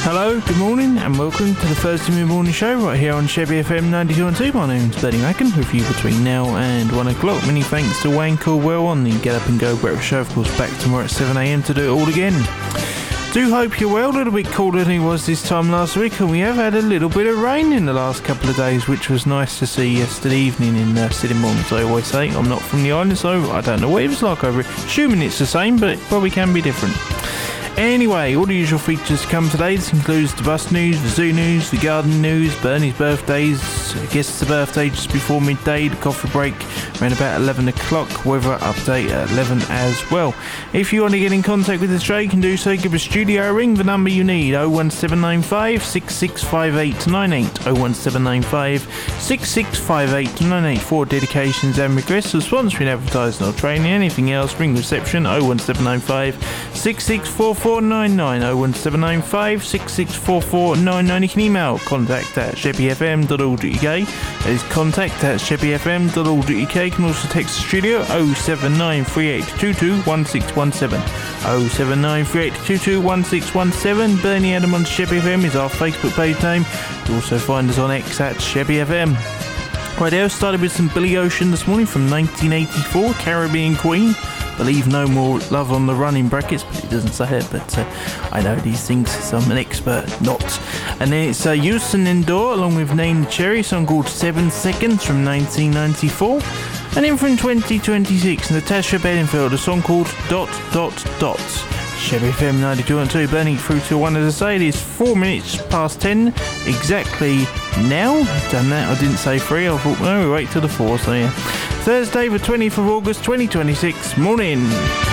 Hello, good morning, and welcome to the Thursday morning show right here on Chevy FM 92.2. My name's Bernie Mackin, with you between now and 1 o'clock. Many thanks to Wayne Caldwell on the Get Up and Go breakfast show. Of course, back tomorrow at 7 a.m. to do it all again. Do hope you're well. A little bit colder than it was this time last week, and we have had a little bit of rain in the last couple of days, which was nice to see yesterday evening in Sydenham. As I always say, I'm not from the island, so I don't know what it was like over it. Assuming it's the same, but it probably can be different. Anyway, all the usual features to come today. This includes the bus news, the zoo news, the garden news, Bernie's birthdays, I guess it's a birthday just before midday, the coffee break around about 11 o'clock, weather update at 11 as well. If you want to get in contact with the show, you can do so. Give a studio a ring, the number you need, 01795 665898, 01795 665898 for dedications and requests for sponsoring, advertising or training. Anything else, ring reception, 01795 6644 01795 664499. You can email contact at chevyfm.org.uk. That is contact at chevyfm.org.uk. You can also text the studio 07938221617. 07938221617. Bernie Adam on Chevy FM is our Facebook page name. You also find us on X at Chevy FM. Right there, started with some Billy Ocean this morning from 1984, Caribbean Queen. Believe no more love on the run in brackets, but it doesn't say it, but I know these things, so I'm an expert, not. And then it's Houston Indoor along with Name the Cherry, a song called 7 Seconds from 1994. And then from 2026, Natasha Bedingfield, a song called ... Chevy FM 92.2, burning through to 1 as I say. It is 4 minutes past 10 exactly now. Done that, I didn't say 3, I thought, no, we wait till the 4, so yeah. Thursday the 20th of August 2026, morning.